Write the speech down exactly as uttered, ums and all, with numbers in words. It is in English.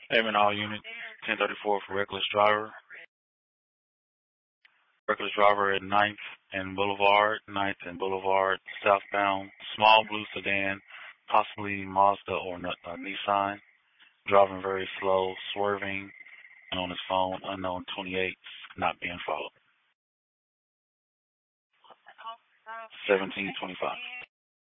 Airman all unit, ten thirty-four for reckless driver. Reckless driver at ninth and Boulevard, ninth and Boulevard, southbound, small blue sedan, possibly Mazda or uh, Nissan. Driving very slow, swerving, and on his phone, unknown twenty-eight, not being followed. seventeen twenty-five.